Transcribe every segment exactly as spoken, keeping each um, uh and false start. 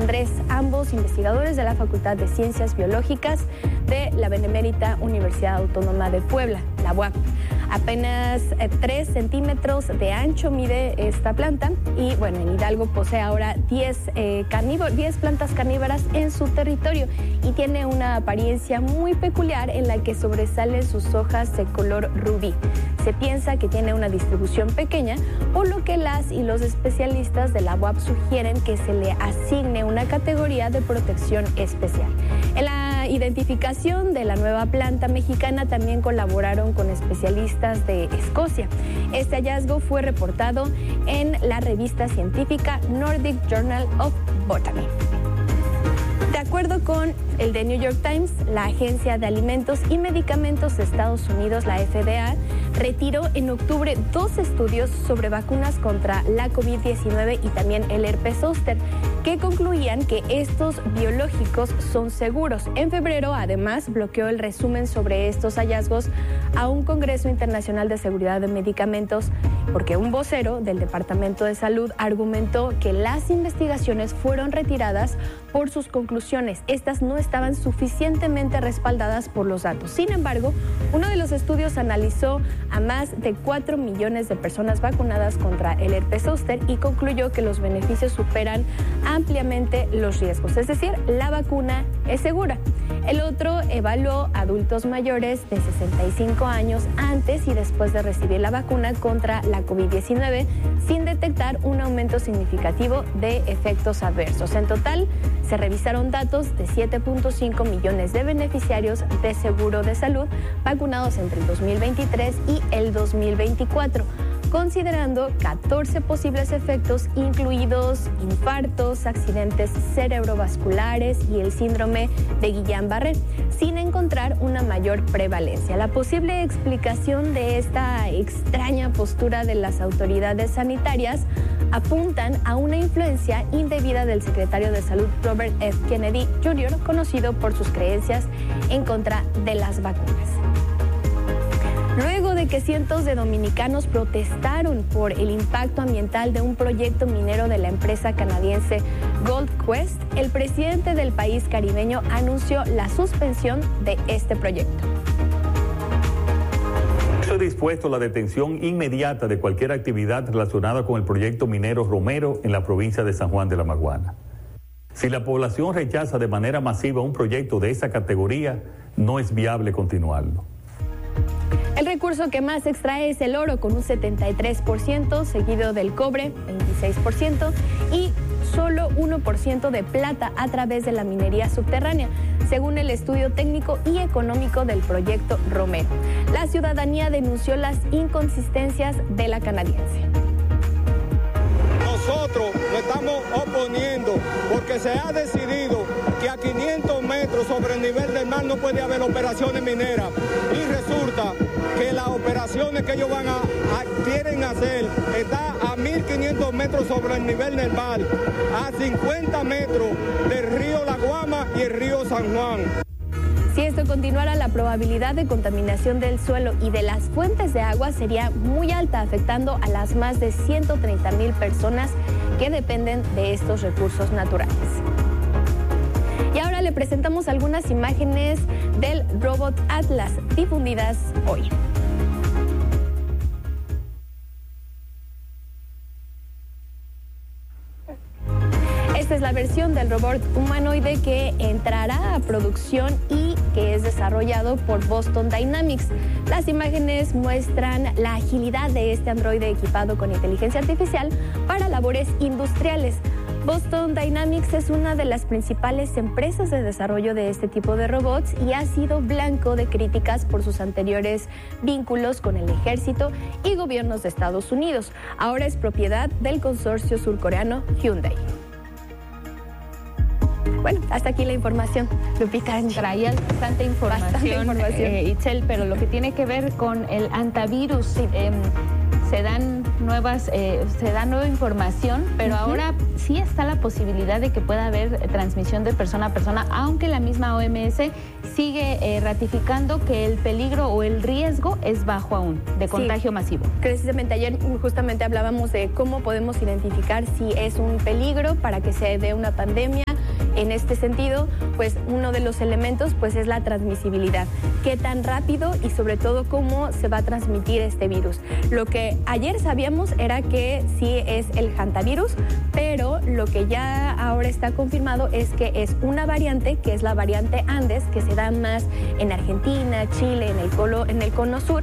Andrés, ambos investigadores de la Facultad de Ciencias Biológicas de la Benemérita Universidad Autónoma de Puebla, la U A P. Apenas tres centímetros de ancho mide esta planta y, bueno, en Hidalgo posee ahora diez plantas carnívoras en su territorio y tiene una apariencia muy peculiar en la que sobresalen sus hojas de color rubí. Se piensa que tiene una distribución pequeña, por lo que las y los especialistas de la U A P sugieren que se le asigne una categoría de protección especial. En la identificación de la nueva planta mexicana también colaboraron con especialistas de Escocia. Este hallazgo fue reportado en la revista científica Nordic Journal of Botany. De acuerdo con el The New York Times, la Agencia de Alimentos y Medicamentos de Estados Unidos, la F D A, retiró en octubre dos estudios sobre vacunas contra la COVID diecinueve y también el herpes zóster, que concluían que estos biológicos son seguros. En febrero, además, bloqueó el resumen sobre estos hallazgos a un Congreso Internacional de Seguridad de Medicamentos, porque un vocero del Departamento de Salud argumentó que las investigaciones fueron retiradas por sus conclusiones. Estas no estaban suficientemente respaldadas por los datos. Sin embargo, uno de los estudios analizó a más de cuatro millones de personas vacunadas contra el herpes zóster y concluyó que los beneficios superan ampliamente los riesgos, es decir, la vacuna es segura. El otro evaluó adultos mayores de sesenta y cinco años antes y después de recibir la vacuna contra la COVID diecinueve sin detectar un aumento significativo de efectos adversos. En total, se revisaron datos de siete punto cinco millones de beneficiarios de seguro de salud vacunados entre el dos mil veintitrés y el dos mil veinticuatro, considerando catorce posibles efectos, incluidos infartos, accidentes cerebrovasculares y el síndrome de Guillain-Barré, sin encontrar una mayor prevalencia. La posible explicación de esta extraña postura de las autoridades sanitarias apuntan a una influencia indebida del secretario de Salud Robert F. Kennedy junior, conocido por sus creencias en contra de las vacunas. Luego de que cientos de dominicanos protestaron por el impacto ambiental de un proyecto minero de la empresa canadiense Gold Quest, el presidente del país caribeño anunció la suspensión de este proyecto. Estoy dispuesto a la detención inmediata de cualquier actividad relacionada con el proyecto minero Romero en la provincia de San Juan de la Maguana. Si la población rechaza de manera masiva un proyecto de esa categoría, no es viable continuarlo. El recurso que más extrae es el oro, con un setenta y tres por ciento, seguido del cobre, veintiséis por ciento, y solo uno por ciento de plata a través de la minería subterránea, según el estudio técnico y económico del proyecto Romero. La ciudadanía denunció las inconsistencias de la canadiense. Nosotros nos estamos oponiendo porque se ha decidido que a quinientos metros sobre el nivel del mar no puede haber operaciones mineras, y resulta que las operaciones que ellos van a, a quieren hacer está a mil quinientos metros sobre el nivel del mar, a cincuenta metros del río La Guama y el río San Juan. Si esto continuara, la probabilidad de contaminación del suelo y de las fuentes de agua sería muy alta, afectando a las más de ciento treinta mil personas que dependen de estos recursos naturales. Y ahora le presentamos algunas imágenes del robot Atlas difundidas hoy. Esta es la versión del robot humanoide que entrará a producción y que es desarrollado por Boston Dynamics. Las imágenes muestran la agilidad de este androide equipado con inteligencia artificial para labores industriales. Boston Dynamics es una de las principales empresas de desarrollo de este tipo de robots y ha sido blanco de críticas por sus anteriores vínculos con el ejército y gobiernos de Estados Unidos. Ahora es propiedad del consorcio surcoreano Hyundai. Bueno, hasta aquí la información, Lupita, Angie. Traía bastante información, bastante información. Eh, Itzel, pero lo que tiene que ver con el antivirus, sí. eh, se dan nuevas, eh, se da nueva información, pero uh-huh. ahora sí está la posibilidad de que pueda haber transmisión de persona a persona, aunque la misma O M S sigue eh, ratificando que el peligro o el riesgo es bajo aún de contagio sí. masivo. Precisamente ayer justamente hablábamos de cómo podemos identificar si es un peligro para que se dé una pandemia. En este sentido, pues uno de los elementos pues es la transmisibilidad. Qué tan rápido y sobre todo cómo se va a transmitir este virus. Lo que ayer sabíamos era que sí es el hantavirus, pero lo que ya ahora está confirmado es que es una variante, que es la variante Andes, que se da más en Argentina, Chile, en el cono, en el cono sur.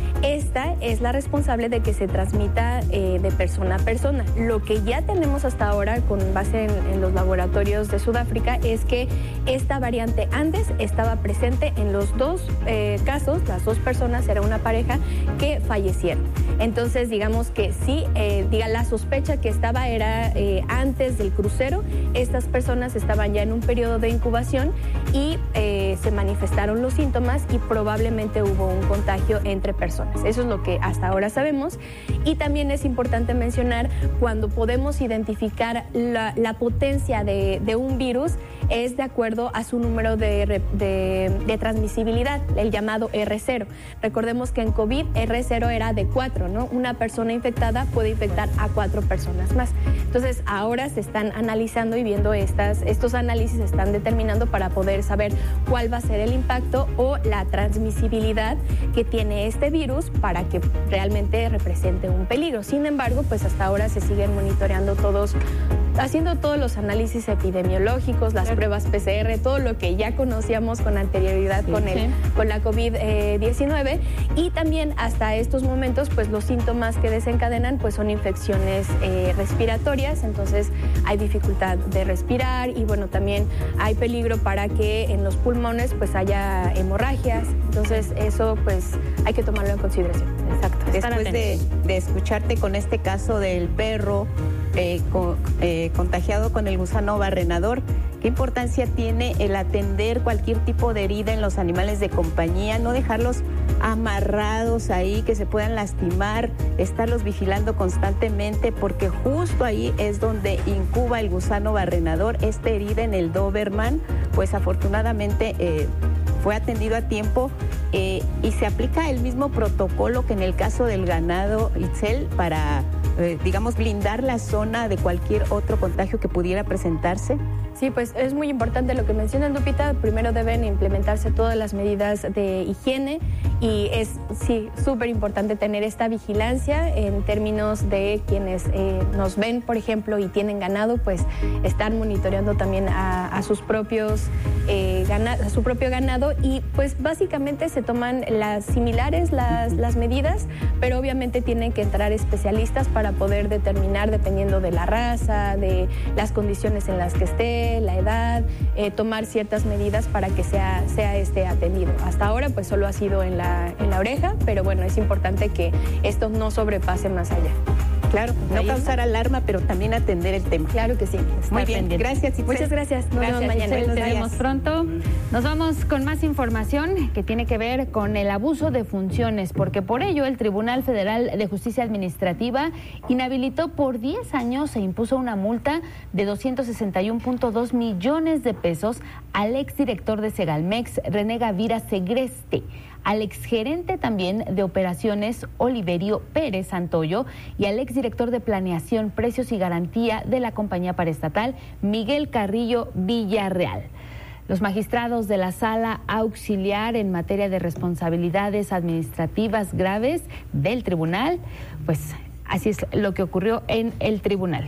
Esta es la responsable de que se transmita eh, de persona a persona. Lo que ya tenemos hasta ahora, con base en, en los laboratorios de Sudáfrica, es que esta variante Andes estaba presente en los dos eh, casos, las dos personas, era una pareja, que fallecieron. Entonces, digamos que sí, eh, diga, la sospecha que estaba era eh, antes del crucero. Estas personas estaban ya en un periodo de incubación y eh, se manifestaron los síntomas y probablemente hubo un contagio entre personas. Eso es lo que hasta ahora sabemos. Y también es importante mencionar, cuando podemos identificar la, la potencia de, de un virus, es de acuerdo a su número de, de, de transmisibilidad, el llamado erre cero. Recordemos que en COVID erre cero era de cuatro, ¿no? Una persona infectada puede infectar a cuatro personas más. Entonces, ahora se están analizando y viendo estas, estos análisis se están determinando para poder saber cuál va a ser el impacto o la transmisibilidad que tiene este virus para que realmente represente un peligro. Sin embargo, pues hasta ahora se siguen monitoreando todos, haciendo todos los análisis epidemiológicos, las pruebas pe ce erre, todo lo que ya conocíamos con anterioridad sí, con, el, sí. con la COVID diecinueve, y también hasta estos momentos pues los síntomas que desencadenan pues son infecciones eh, respiratorias, entonces hay dificultad de respirar y bueno, también hay peligro para que en los pulmones pues haya hemorragias, entonces eso pues hay que tomarlo en consideración. Exacto. Después de, de escucharte con este caso del perro eh, con, eh, contagiado con el gusano barrenador, ¿qué importancia tiene el atender cualquier tipo de herida en los animales de compañía? No dejarlos amarrados ahí, que se puedan lastimar, estarlos vigilando constantemente, porque justo ahí es donde incuba el gusano barrenador. Esta herida en el Doberman, pues afortunadamente eh, fue atendido a tiempo eh, y se aplica el mismo protocolo que en el caso del ganado Itzel para, eh, digamos, blindar la zona de cualquier otro contagio que pudiera presentarse. Sí, pues es muy importante lo que mencionan, Lupita. Primero deben implementarse todas las medidas de higiene y es, sí, súper importante tener esta vigilancia en términos de quienes eh, nos ven, por ejemplo, y tienen ganado, pues estar monitoreando también a, a sus propios eh, gana, a su propio ganado y pues básicamente se toman las similares las, las medidas, pero obviamente tienen que entrar especialistas para poder determinar, dependiendo de la raza, de las condiciones en las que esté, la edad, eh, tomar ciertas medidas para que sea, sea este atendido. Hasta ahora pues solo ha sido en la, en la oreja, pero bueno, es importante que esto no sobrepase más allá. Claro, no causar alarma, pero también atender el tema. Claro que sí. Muy bien, pendiente. Gracias. Itzel. Muchas gracias. Nos gracias, vemos mañana. Nos vemos pronto. Nos vamos con más información que tiene que ver con el abuso de funciones, porque por ello el Tribunal Federal de Justicia Administrativa inhabilitó por diez años e impuso una multa de doscientos sesenta y uno punto dos millones de pesos al exdirector de Segalmex, René Gavira Segreste, al exgerente también de operaciones Oliverio Pérez Santoyo y al exdirector de Planeación, Precios y Garantía de la compañía paraestatal, Miguel Carrillo Villarreal. Los magistrados de la Sala Auxiliar en materia de responsabilidades administrativas graves del tribunal, pues así es lo que ocurrió en el tribunal.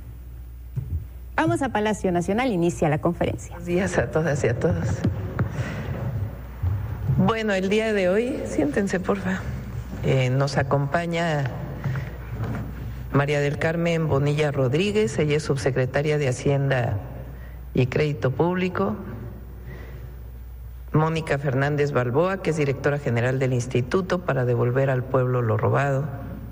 Vamos a Palacio Nacional, inicia la conferencia. Buenos días a todas y a todos. Bueno, el día de hoy, siéntense porfa, eh, nos acompaña María del Carmen Bonilla Rodríguez, ella es subsecretaria de Hacienda y Crédito Público, Mónica Fernández Balboa, que es directora general del Instituto para Devolver al Pueblo lo Robado.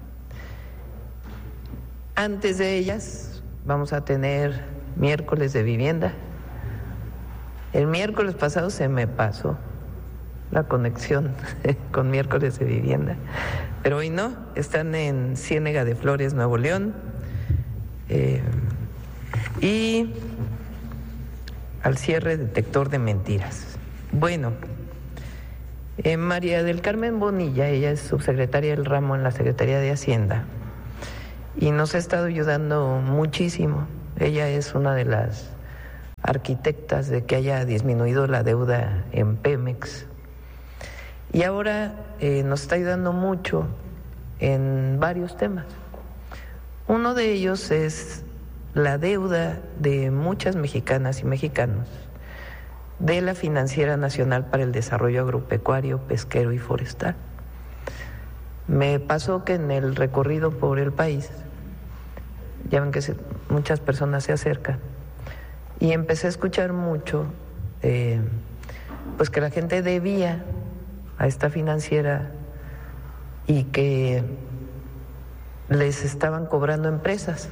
Antes de ellas vamos a tener miércoles de vivienda. El miércoles pasado se me pasó la conexión con miércoles de vivienda, pero hoy no, están en Ciénega de Flores, Nuevo León, eh, y al cierre detector de mentiras. Bueno, eh, María del Carmen Bonilla, ella es subsecretaria del ramo en la Secretaría de Hacienda y nos ha estado ayudando muchísimo. Ella es una de las arquitectas de que haya disminuido la deuda en Pemex y ahora eh, nos está ayudando mucho en varios temas. Uno de ellos es la deuda de muchas mexicanas y mexicanos de la Financiera Nacional para el Desarrollo Agropecuario, Pesquero y Forestal. Me pasó que en el recorrido por el país, ya ven que se, muchas personas se acercan, y empecé a escuchar mucho, eh, pues que la gente debía a esta financiera y que les estaban cobrando empresas.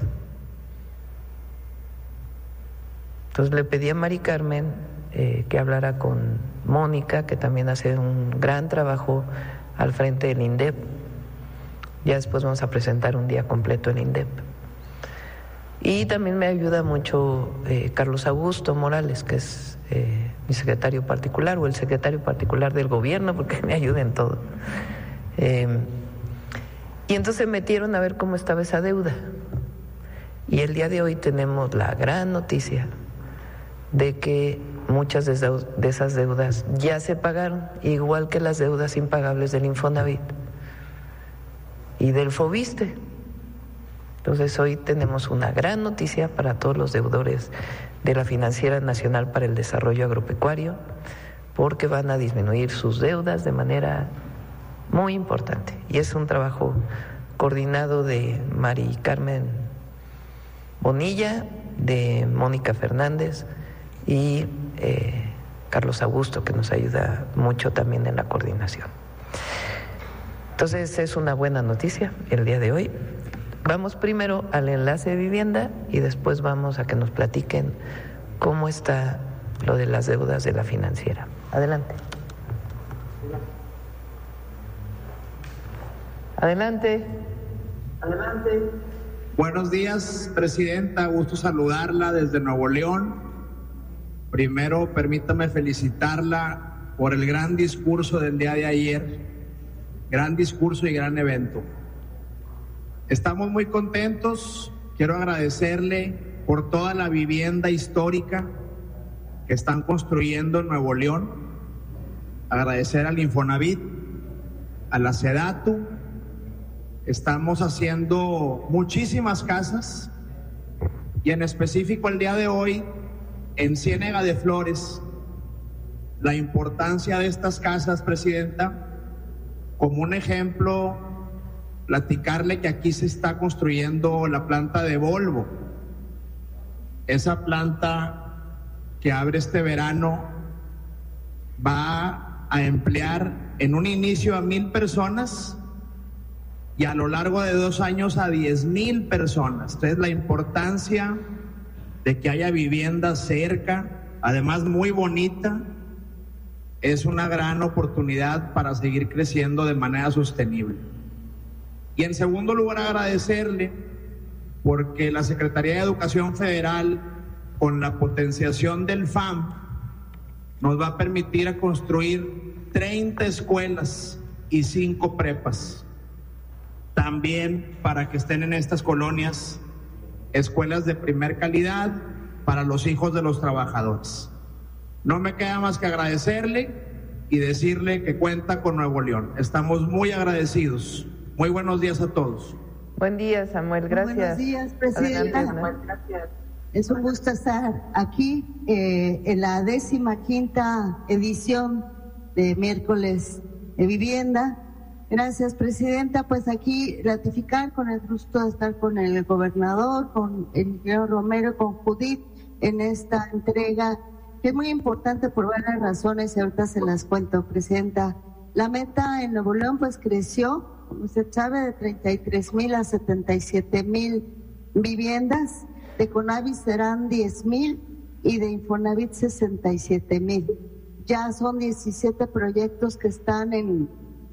Entonces le pedí a Mari Carmen eh, que hablara con Mónica, que también hace un gran trabajo al frente del INDEP. Ya después vamos a presentar un día completo el INDEP. Y también me ayuda mucho eh, Carlos Augusto Morales, que es eh, mi secretario particular o el secretario particular del gobierno, porque me ayuda en todo. Eh, y entonces metieron a ver cómo estaba esa deuda. Y el día de hoy tenemos la gran noticia de que muchas de esas deudas ya se pagaron, igual que las deudas impagables del Infonavit y del Fobiste. Entonces hoy tenemos una gran noticia para todos los deudores de la Financiera Nacional para el Desarrollo Agropecuario, porque van a disminuir sus deudas de manera muy importante. Y es un trabajo coordinado de Mari Carmen Bonilla, de Mónica Fernández y eh, Carlos Augusto, que nos ayuda mucho también en la coordinación. Entonces es una buena noticia el día de hoy. Vamos primero al enlace de vivienda y después vamos a que nos platiquen cómo está lo de las deudas de la financiera. Adelante. Adelante. Adelante. Buenos días, Presidenta. Gusto saludarla desde Nuevo León. Primero, permítame felicitarla por el gran discurso del día de ayer. Gran discurso y gran evento. Estamos muy contentos. Quiero agradecerle por toda la vivienda histórica que están construyendo en Nuevo León. Agradecer al Infonavit, a la SEDATU. Estamos haciendo muchísimas casas y en específico el día de hoy en Ciénega de Flores, la importancia de estas casas, Presidenta, como un ejemplo, platicarle que aquí se está construyendo la planta de Volvo. Esa planta que abre este verano va a emplear en un inicio a mil personas y a lo largo de dos años a diez mil personas. Entonces la importancia de que haya vivienda cerca, además muy bonita, es una gran oportunidad para seguir creciendo de manera sostenible. Y en segundo lugar, agradecerle porque la Secretaría de Educación Federal, con la potenciación del F A M, nos va a permitir a construir treinta escuelas y cinco prepas. También para que estén en estas colonias escuelas de primer calidad para los hijos de los trabajadores. No me queda más que agradecerle y decirle que cuenta con Nuevo León. Estamos muy agradecidos. Muy buenos días a todos. Buen día, Samuel. Gracias. Buenos días, Presidenta. Adelante, Samuel. Gracias. Es un gusto estar aquí eh, en la décima quinta edición de Miércoles de Vivienda. Gracias, Presidenta. Pues aquí ratificar con el gusto de estar con el gobernador, con el ingeniero Romero, con Judith en esta entrega, que es muy importante por varias razones y ahorita se las cuento, Presidenta. La meta en Nuevo León pues creció, como usted sabe, de treinta y tres mil a setenta y siete mil viviendas. De Conavit serán diez mil y de Infonavit sesenta y siete mil. Ya son diecisiete proyectos que están en,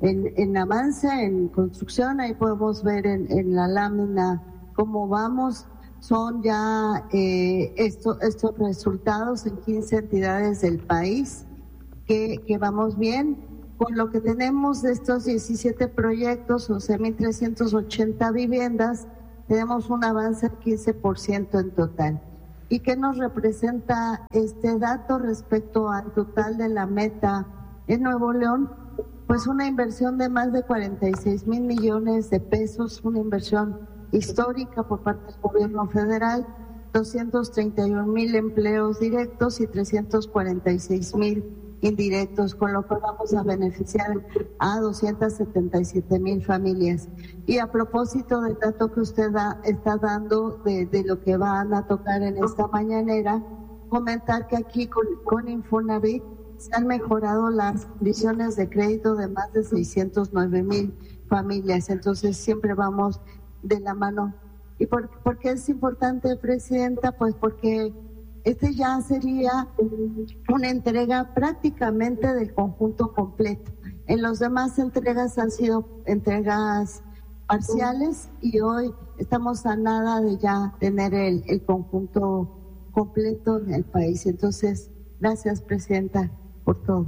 en, en avance, en construcción. Ahí podemos ver en, en la lámina cómo vamos. Son ya eh, esto, estos resultados en quince entidades del país, que, que vamos bien. Con lo que tenemos de estos diecisiete proyectos, once mil trescientas ochenta viviendas, tenemos un avance del quince por ciento en total. ¿Y qué nos representa este dato respecto al total de la meta en Nuevo León? Pues una inversión de más de cuarenta y seis mil millones de pesos, una inversión histórica por parte del gobierno federal, doscientos treinta y un mil empleos directos y trescientos cuarenta y seis mil indirectos, con lo cual vamos a beneficiar a doscientas setenta y siete mil familias. Y a propósito del dato que usted da, está dando de, de lo que van a tocar en esta mañanera, comentar que aquí con, con Infonavit se han mejorado las condiciones de crédito de más de seiscientos nueve mil familias. Entonces siempre vamos de la mano. ¿Y por, por qué es importante, Presidenta? Pues porque este ya sería una entrega prácticamente del conjunto completo. En los demás entregas han sido entregas parciales y hoy estamos a nada de ya tener el, el conjunto completo en el país. Entonces, gracias, Presidenta, por todo.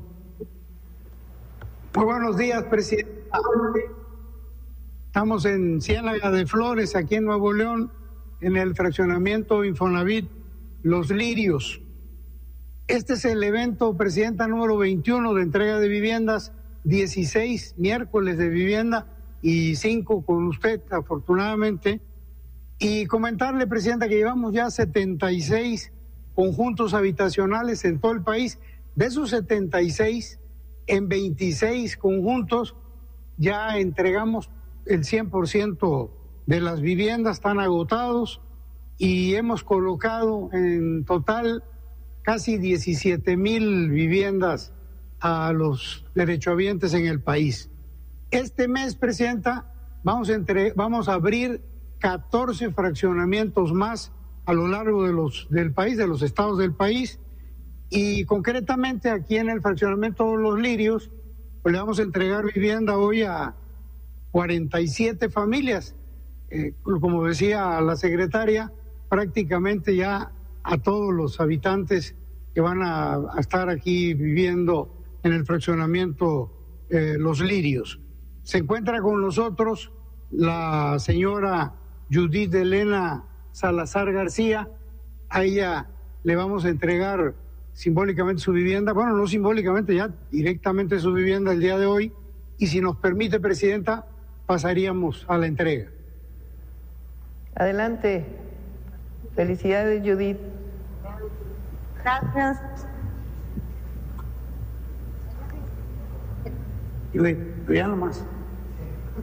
Muy buenos días, Presidenta. Estamos en Ciénaga de Flores, aquí en Nuevo León, en el fraccionamiento Infonavit Los Lirios. Este es el evento, Presidenta, número veintiuno de entrega de viviendas, dieciséis miércoles de vivienda y cinco con usted, afortunadamente. Y comentarle, Presidenta, que llevamos ya setenta y seis conjuntos habitacionales en todo el país. De esos setenta y seis, en veintiséis conjuntos ya entregamos el cien por ciento de las viviendas, están agotados, y hemos colocado en total casi diecisiete mil viviendas a los derechohabientes en el país. Este mes, Presidenta, vamos a, entre, vamos a abrir catorce fraccionamientos más a lo largo de los, del país, de los estados del país, y concretamente aquí en el fraccionamiento Los Lirios, pues le vamos a entregar vivienda hoy a cuarenta y siete familias, eh, como decía la secretaria, prácticamente ya a todos los habitantes que van a, a estar aquí viviendo en el fraccionamiento eh, Los Lirios. Se encuentra con nosotros la señora Judith Elena Salazar García. A ella le vamos a entregar simbólicamente su vivienda, bueno, no simbólicamente, ya directamente su vivienda el día de hoy, y si nos permite, Presidenta, pasaríamos a la entrega. Adelante. Felicidades, Judith. Gracias. Judith, ya nomás.